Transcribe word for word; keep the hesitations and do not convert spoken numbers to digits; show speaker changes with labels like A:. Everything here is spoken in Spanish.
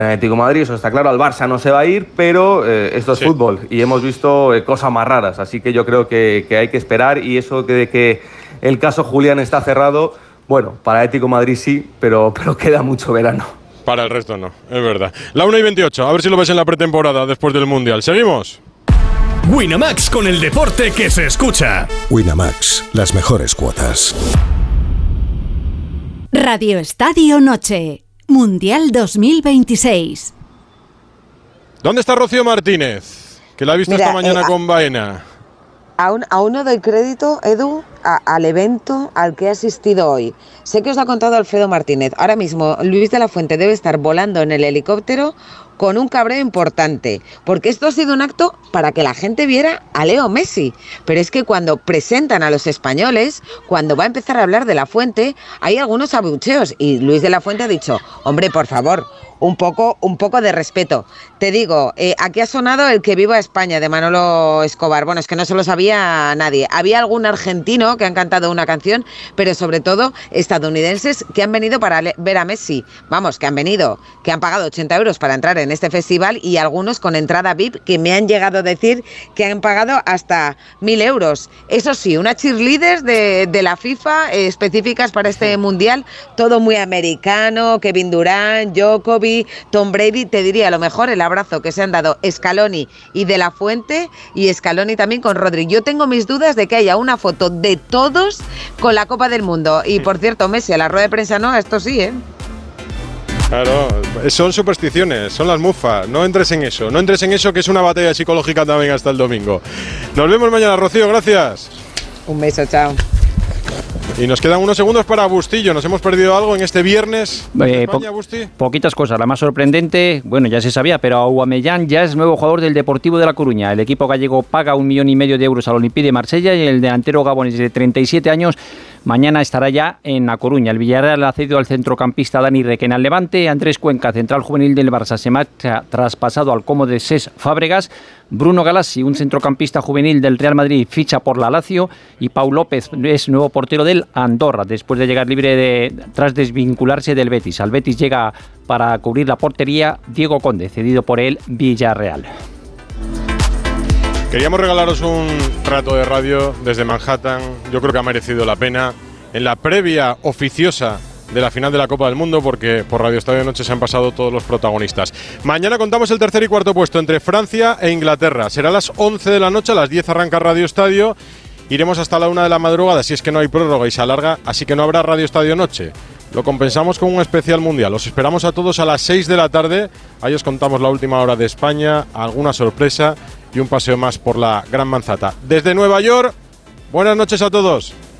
A: Atlético de Madrid, eso está claro, al Barça no se va a ir, pero eh, esto es sí. fútbol y hemos visto eh, cosas más raras, así que yo creo que, que hay que esperar, y eso de que el caso Julián está cerrado, bueno, para Atlético de Madrid sí, pero, pero queda mucho verano.
B: Para el resto no, es verdad. La una y veintiocho, a ver si lo ves en la pretemporada después del Mundial. ¿Seguimos?
C: Winamax, con el deporte que se escucha.
D: Winamax, las mejores cuotas.
E: Radio Estadio Noche. Mundial dos mil veintiséis.
B: ¿Dónde está Rocío Martínez? Que la he visto Mira, esta mañana eh, con Baena.
F: Aún, aún no doy crédito, Edu, a, al evento al que he asistido hoy. Sé que os lo ha contado Alfredo Martínez. Ahora mismo Luis de la Fuente debe estar volando en el helicóptero con un cabreo importante, porque esto ha sido un acto para que la gente viera a Leo Messi. Pero es que cuando presentan a los españoles, cuando va a empezar a hablar de la Fuente, hay algunos abucheos, y Luis de la Fuente ha dicho, hombre, por favor, un poco, un poco de respeto. Te digo, eh, aquí ha sonado el Que viva España, de Manolo Escobar. Bueno, es que no se lo sabía nadie. Había algún argentino que han cantado una canción, pero sobre todo estadounidenses que han venido para ver a Messi. Vamos, que han venido, que han pagado ochenta euros para entrar en este festival, y algunos con entrada V I P que me han llegado a decir que han pagado hasta mil euros. Eso sí, unas cheerleaders de, de la FIFA eh, específicas para este mundial, todo muy americano, Kevin Durant, Djokovic, Tom Brady. Te diría a lo mejor el abrazo que se han dado Scaloni y De la Fuente, y Scaloni también con Rodri. Yo tengo mis dudas de que haya una foto de todos con la Copa del Mundo. Y por cierto, Messi a la rueda de prensa no, esto sí, ¿eh?
B: Claro, son supersticiones, son las mufas, no entres en eso, no entres en eso, que es una batalla psicológica también hasta el domingo. Nos vemos mañana, Rocío, gracias.
F: Un beso, chao.
B: Y nos quedan unos segundos para Bustillo. ¿Nos hemos perdido algo en este viernes
G: eh,
B: España,
G: po-
B: Busti?
G: Poquitas cosas. La más sorprendente, bueno, ya se sabía, pero Aubameyang ya es nuevo jugador del Deportivo de La Coruña. El equipo gallego paga un millón y medio de euros al Olympique de Marsella, y el delantero gabonés de treinta y siete años mañana estará ya en La Coruña. El Villarreal ha cedido al centrocampista Dani Requena al Levante. Andrés Cuenca, central juvenil del Barça, se marcha traspasado al Como de Cesc Fábregas. Bruno Galassi, un centrocampista juvenil del Real Madrid, ficha por la Lazio, y Pau López es nuevo portero del Andorra, después de llegar libre de, tras desvincularse del Betis. Al Betis llega para cubrir la portería Diego Conde, cedido por el Villarreal.
B: Queríamos regalaros un rato de radio desde Manhattan. Yo creo que ha merecido la pena en la previa oficiosa de la final de la Copa del Mundo, porque por Radio Estadio Noche se han pasado todos los protagonistas. Mañana contamos el tercer y cuarto puesto entre Francia e Inglaterra. Será a las once de la noche, a las diez arranca Radio Estadio. Iremos hasta la una de la madrugada, si es que no hay prórroga y se alarga, así que no habrá Radio Estadio Noche. Lo compensamos con un especial mundial. Os esperamos a todos a las seis de la tarde. Ahí os contamos la última hora de España, alguna sorpresa y un paseo más por la Gran Manzana. Desde Nueva York, buenas noches a todos.